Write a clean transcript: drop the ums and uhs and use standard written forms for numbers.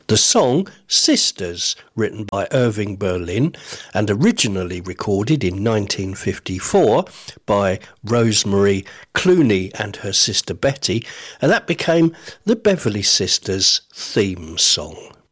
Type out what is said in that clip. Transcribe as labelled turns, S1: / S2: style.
S1: The song Sisters, written by Irving Berlin and originally recorded in 1954 by Rosemary Clooney and her sister Betty, and that became the Beverly Sisters theme song.